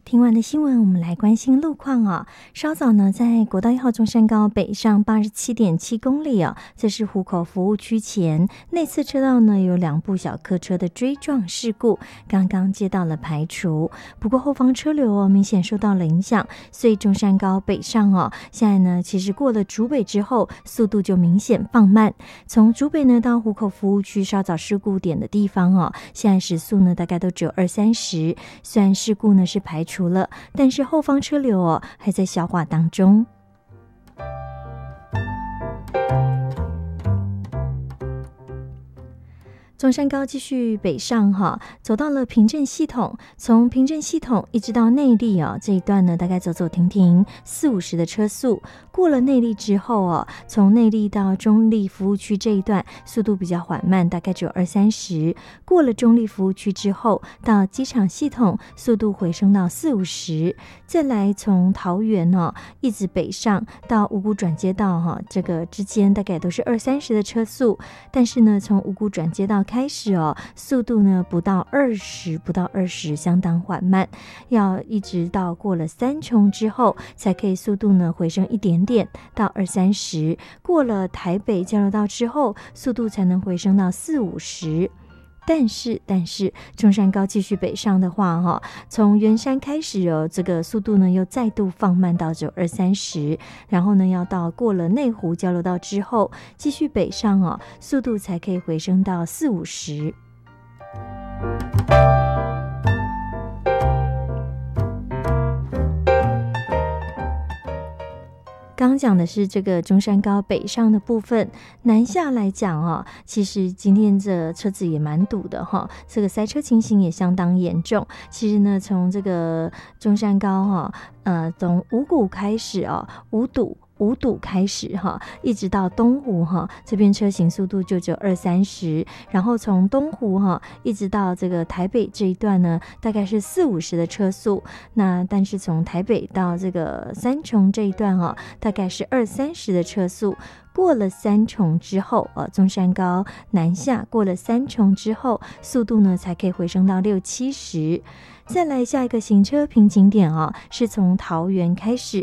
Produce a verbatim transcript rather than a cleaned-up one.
听完的新闻，我们来关心路况啊。稍早呢，在国道一号中山高北上八十七点七公里啊，这是湖口服务区前内侧车道呢有两部小客车的追撞事故，刚刚接到了排除。不过后方车流哦明显受到了影响，所以中山高北上哦，现在呢其实过了竹北之后，速度就明显放慢。从竹北呢到湖口服务区稍早事故点的地方哦，现在时速呢大概都只有二三十，虽然事故呢是排除了，但是后方车流哦还在消化当中。中山高继续北上哈，走到了平镇系统，从平镇系统一直到内坜啊这一段呢，大概走走停停四五十的车速。过了内坜之后哦，从内坜到中坜服务区这一段速度比较缓慢，大概只有二三十。过了中坜服务区之后，到机场系统速度回升到四五十。再来从桃园哦一直北上到五股转接道哈，这个之间大概都是二三十的车速，但是呢从五股转接道开始哦，速度呢不到二十，不到二十，相当缓慢，要一直到过了三重之后，才可以速度呢回升一点点到二三十。过了台北交流道之后，速度才能回升到四五十。但是，但是中山高继续北上的话，哈，从圆山开始哦，这个速度呢又再度放慢到只有二三十，然后呢要到过了内湖交流道之后，继续北上哦，速度才可以回升到四五十。刚讲的是这个中山高北上的部分，南下来讲哦，其实今天这车子也蛮堵的哈，这个塞车情形也相当严重。其实呢，从这个中山高哈，呃，从五股开始哦，五堵。五堵开始哈，一直到东湖哈，这边车行速度就只有二三十，然后从东湖哈一直到这个台北这一段呢，大概是四五十的车速。那但是从台北到这个三重这一段哈，大概是二三十的车速。过了三重之后，呃，中山高南下过了三重之后，速度呢才可以回升到六七十。再来下一个行车瓶颈点啊，是从桃园开始。